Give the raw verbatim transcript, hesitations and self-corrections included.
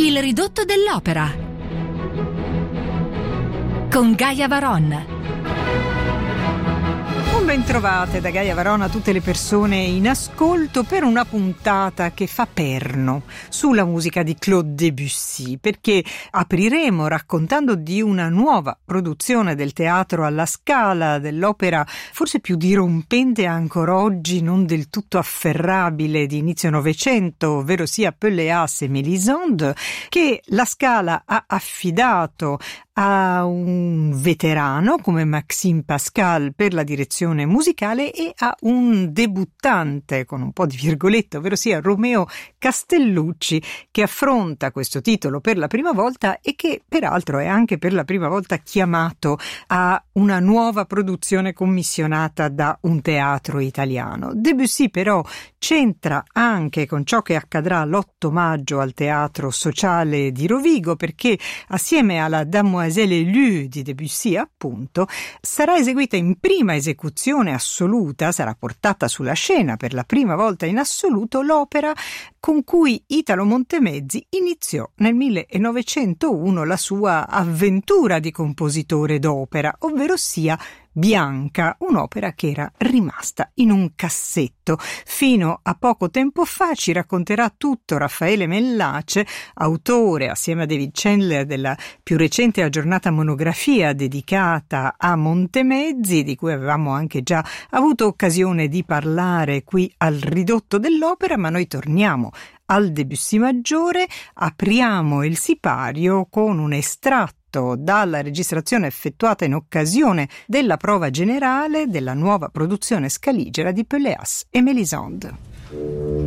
Il ridotto dell'opera con Gaia Varon. Ben trovate da Gaia Varona tutte le persone in ascolto per una puntata che fa perno sulla musica di Claude Debussy, perché apriremo raccontando di una nuova produzione del teatro alla Scala, dell'opera forse più dirompente ancora oggi, non del tutto afferrabile di inizio Novecento, ovvero sia Pelléas e Mélisande, che la Scala ha affidato a un veterano come Maxime Pascal per la direzione musicale e a un debuttante con un po' di virgolette, ovvero sia Romeo Castellucci, che affronta questo titolo per la prima volta e che peraltro è anche per la prima volta chiamato a una nuova produzione commissionata da un teatro italiano. Debussy però c'entra anche con ciò che accadrà l'otto maggio al Teatro Sociale di Rovigo, perché assieme alla Damoiselle Élue di Debussy, appunto, sarà eseguita in prima esecuzione assoluta, sarà portata sulla scena per la prima volta in assoluto l'opera con cui Italo Montemezzi iniziò nel millenovecentouno la sua avventura di compositore d'opera, ovvero sia Bianca, un'opera che era rimasta in un cassetto. Fino a poco tempo fa ci racconterà tutto Raffaele Mellace, autore assieme a David Chandler della più recente aggiornata monografia dedicata a Montemezzi, di cui avevamo anche già avuto occasione di parlare qui al Ridotto dell'Opera, ma noi torniamo al Debussy maggiore, apriamo il sipario con un estratto dalla registrazione effettuata in occasione della prova generale della nuova produzione scaligera di Pelléas e Mélisande.